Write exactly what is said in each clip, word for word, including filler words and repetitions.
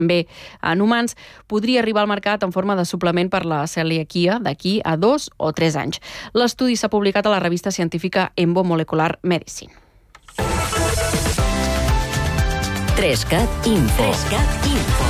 bé en humans, podria arribar al mercat en forma de suplement per la celiaquia d'aquí a dos o tres anys. L'estudi s'ha publicat a la revista científica Embo Molecular Medicine. Trescat Info. Trescat Info.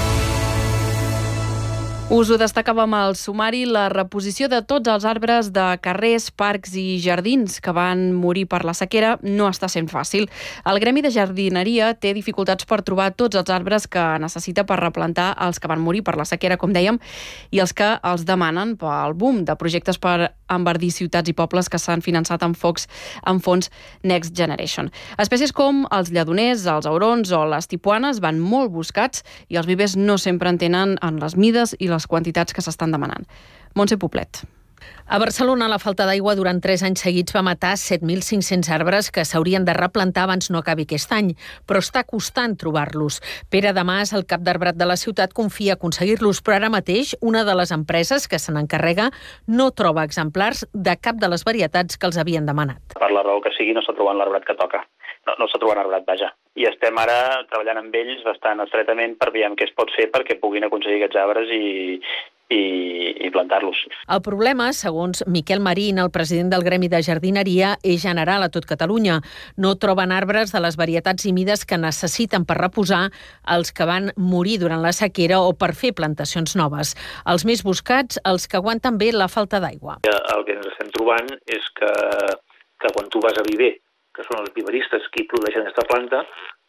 Us ho destacàvem al sumari, la reposició de tots els arbres de carrers, parcs i jardins que van morir per la sequera no està sent fàcil. El Gremi de Jardineria té dificultats per trobar tots els arbres que necessita per replantar els que van morir per la sequera, com dèiem, i els que els demanen pel boom de projectes per enverdir ciutats i pobles que s'han finançat amb focs amb fons Next Generation. Espècies com els lledoners, els aurons o les tipuanes van molt buscats i els vivers no sempre en tenen en les mides i les les quantitats que s'estan demanant. Montse Poblet. A Barcelona, la falta d'aigua durant tres anys seguits va matar set mil cinc-cents arbres que s'haurien de replantar abans no acabi aquest any, però està costant trobar-los. Pere Damas, el cap d'arbrat de la ciutat, confia aconseguir-los, però ara mateix una de les empreses que se n'encarrega no troba exemplars de cap de les varietats que els havien demanat. Per la raó que sigui, no està trobant l'arbrat que toca. No, no està trobant arbrat, vaja. I estem ara treballant amb ells bastant estretament per veure què es pot fer perquè puguin aconseguir aquests arbres i, i, i plantar-los. El problema, segons Miquel Marín, el president del Gremi de Jardineria, és general a tot Catalunya. No troben arbres de les varietats i mides que necessiten per reposar els que van morir durant la sequera o per fer plantacions noves. Els més buscats, els que aguanten bé la falta d'aigua. El que ens estem trobant és que, que quan tu vas a viver, que són els viveristes qui produeixen aquesta planta,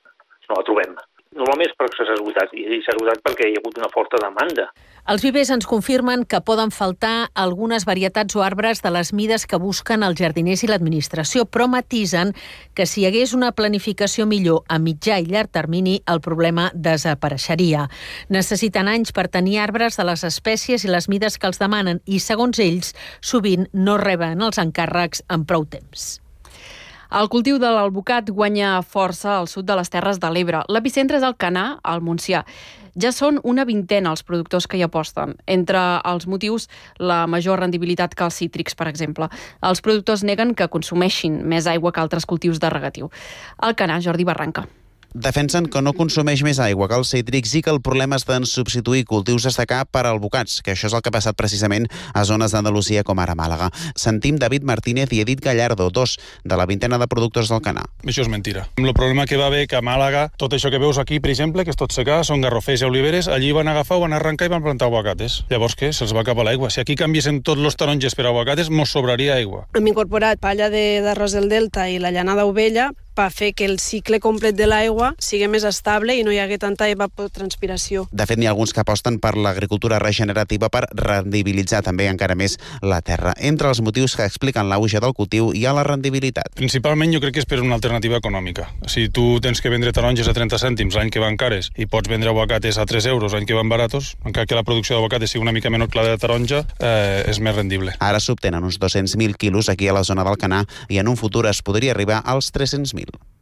no la trobem. Normalment és perquè s'ha esgotat, i s'ha esgotat perquè hi ha hagut una forta demanda. Els vivers ens confirmen que poden faltar algunes varietats o arbres de les mides que busquen els jardiners i l'administració, però matisen que si hi hagués una planificació millor a mitjà i llarg termini, el problema desapareixeria. Necessiten anys per tenir arbres de les espècies i les mides que els demanen i, segons ells, sovint no reben els encàrrecs en prou temps. El cultiu de l'alvocat guanya força al sud de les Terres de l'Ebre. L'epicentre és Alcanar, al Montsià. Ja són una vintena els productors que hi aposten. Entre els motius, la major rendibilitat que els cítrics, per exemple. Els productors neguen que consumeixin més aigua que altres cultius de regatiu. Alcanar, Jordi Barranca. Defensen que no consumeix més aigua que els cítrics i que el problema està en substituir cultius a secà per alvocats, que això és el que ha passat precisament a zones d'Andalusia com ara Màlaga. Sentim David Martínez i Edith Gallardo, dos de la vintena de productors d'Alcanar. Això és mentira. El problema que va haver que a Màlaga, tot això que veus aquí, per exemple, que és tot secà, són garrofers i oliveres, allí van agafar, van arrencar i van plantar aguacates. Llavors què? Se'ls va cap a l'aigua. Si aquí canviessin tots els taronges per aguacates, mos sobraria aigua. Hem incorporat palla d'arròs del Delta i la llanada ovella per fer que el cicle complet de l'aigua sigui més estable i no hi hagi tanta evapotranspiració. De fet, n'hi ha alguns que aposten per l'agricultura regenerativa per rendibilitzar també encara més la terra. Entre els motius que expliquen l'auge del cultiu hi ha la rendibilitat. Principalment jo crec que és per una alternativa econòmica. Si tu tens que vendre taronges a trenta cèntims l'any que van cares i pots vendre aguacates a tres euros l'any que van baratos, encara que la producció d'aguacates sigui una mica menor que la de taronja, eh, és més rendible. Ara s'obtenen uns dos-cents mil quilos aquí a la zona d'Alcanar i en un futur es podria arribar als tres-cents mil.